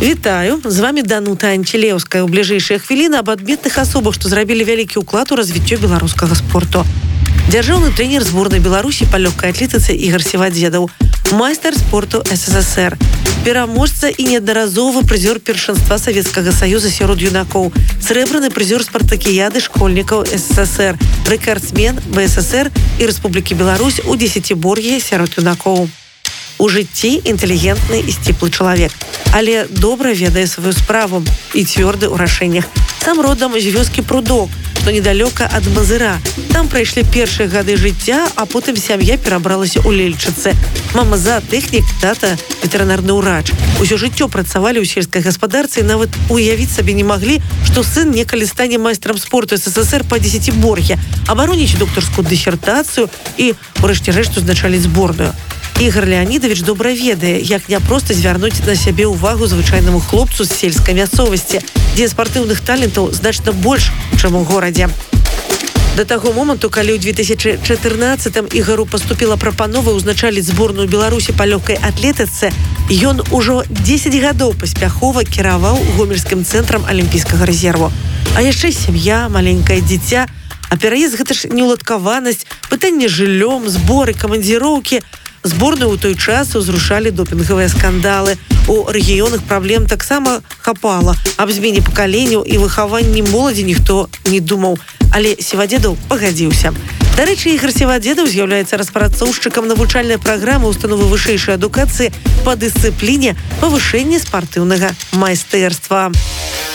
Вітаю, з вами Данута Антилеўская. У бліжэйшыя хвіліны аб адметных асобах, што зрабілі вялікі ўклад у развіццё беларускага спорту. Дзяржаўны трэнер зборнай Беларусі па лёгкай атлетыцы Ігор Севадзедаў, майстар спорту СССР, пераможца і неаднаразовы прызёр першынства Савецкага Саюза сярод юнакоў, срэбраны прызёр спартакіяды школьнікаў СССР, рэкардсмен БССР і Рэспублікі Беларусь у дзесяцібор'і сярод юнакоў. У жыцці інтэлігентны і сціплы чалавек, але добра ведае сваю справу і цвёрды ў рашэннях. Сам родам з вёскі Прудок, што недалёка ад Мазыра. Там прайшлі першыя гады жыцця, а потым сям'я перабралася ў Лельчыцы. Мама заатэхнік, тата ветэрынарны ўрач. Усё жыццё працавалі ў сельскай гаспадарцы і нават уявіць сабе не маглі, што сын некалі стане майстрам спорту СССР па дзесяцібор'е, абароніць доктарскую дысертацыю і, урэшце рэшт, узначаліць зборную. Ігор Леонідович добра ведае, як няпроста звярнуць на сябе ўвагу звычайнаму хлопцу з сельскай мясцовасці, дзе спартыўных талентаў значна больш, чым у горадзе. Да таго моманту, калі ў 2014-м Ігору паступіла прапанова ўзначаліць зборную Беларусі па лёгкай атлетыцы, ён ужо 10 гадоў паспяхова кіраваў гомельскім цэнтрам алімпійскага рэзерву. А яшчэ сям'я, маленькае дзіця, а пераезд гэта ж неўладкаванасць, пытанне жыллём, зборы, камандзіроўкі. Зборную ў той час узрушалі допінгавыя скандалы. У рэгіёнах праблем таксама хапала. Аб змене пакаленняў і выхаванні моладзі ніхто не думаў. Але Севадзедаў пагадзіўся. Дарэчы, Ігор Севадзедаў з'яўляецца распрацоўшчыкам навучальнай праграмы установы вышэйшай адукацыі па дысцыпліне павышэння спартыўнага майстэрства.